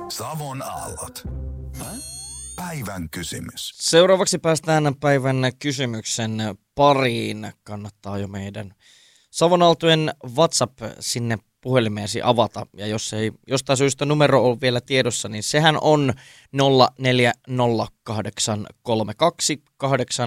Savon aallot. Päivän kysymys. Seuraavaksi päästään päivän kysymyksen pariin. Kannattaa jo meidän Savon Aaltojen WhatsApp sinne puhelimeesi avata. Ja jos ei jostain syystä numero ole vielä tiedossa, niin sehän on 0408328001.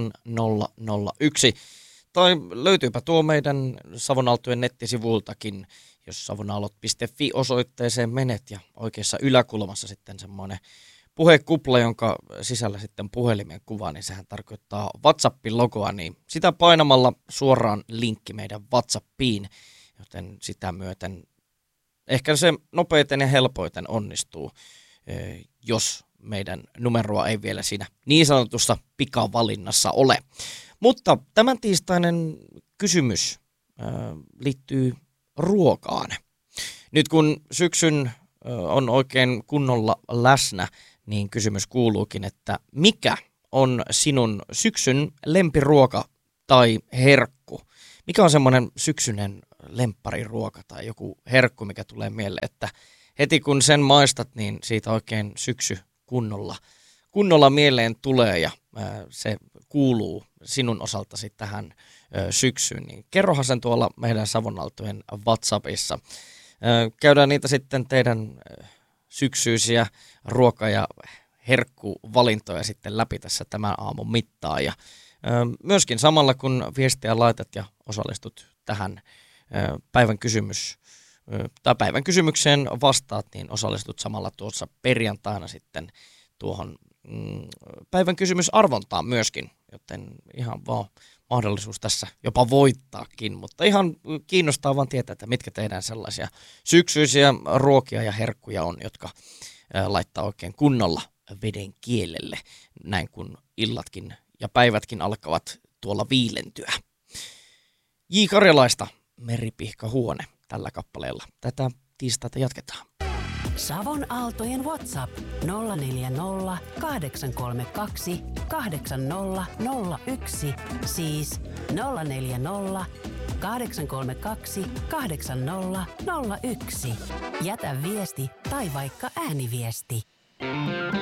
Tai löytyypä tuo meidän Savon Aaltojen nettisivuiltakin, jos savonaallot.fi osoitteeseen menet ja oikeassa yläkulmassa sitten semmoinen puhekupla, jonka sisällä sitten puhelimen kuva, niin sehän tarkoittaa WhatsAppin logoa, niin sitä painamalla suoraan linkki meidän WhatsAppiin, joten sitä myöten ehkä se nopeiten ja helpoiten onnistuu, jos meidän numeroa ei vielä siinä niin sanotussa pikavalinnassa ole. Mutta tämän tiistainen kysymys liittyy ruokaan. Nyt kun syksyn on oikein kunnolla läsnä, niin kysymys kuuluukin, että mikä on sinun syksyn lempiruoka tai herkku? Mikä on semmoinen syksyinen lemppariruoka tai joku herkku, mikä tulee mieleen, että heti kun sen maistat, niin siitä oikein syksy kunnolla mieleen tulee ja se kuuluu sinun osaltasi tähän syksyyn. Niin kerrohan sen tuolla meidän Savon Aaltojen WhatsAppissa. Käydään niitä sitten teidän syksyisiä ruoka- ja herkkuvalintoja sitten läpi tässä tämän aamun mittaan. Ja myöskin samalla kun viestiä laitat ja osallistut tähän päivän kysymykseen vastaat, niin osallistut samalla tuossa perjantaina sitten tuohon päivän kysymysarvontaan myöskin, joten ihan vaan mahdollisuus tässä jopa voittaakin, mutta ihan kiinnostaa vaan tietää, että mitkä teidän sellaisia syksyisiä ruokia ja herkkuja on, jotka laittaa oikein kunnolla veden kielelle, näin kun illatkin ja päivätkin alkavat tuolla viilentyä. J. Karjalaista Meripihkahuone tällä kappaleella. Tätä tiistaita jatketaan. Savon Aaltojen WhatsApp 040 832 8001, siis 040 832 8001. Jätä viesti tai vaikka ääniviesti.